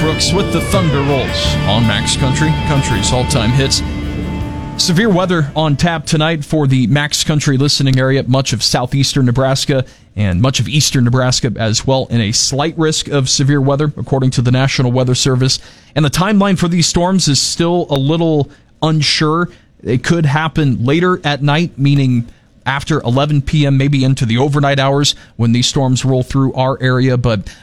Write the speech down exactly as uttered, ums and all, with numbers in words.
Brooks with the Thunder Rolls on Max Country, country's all-time hits. Severe weather on tap tonight for the Max Country listening area, much of southeastern Nebraska and much of eastern Nebraska as well, in a slight risk of severe weather, according to the National Weather Service. And the timeline for these storms is still a little unsure. It could happen later at night, meaning after eleven p.m., maybe into the overnight hours when these storms roll through our area. But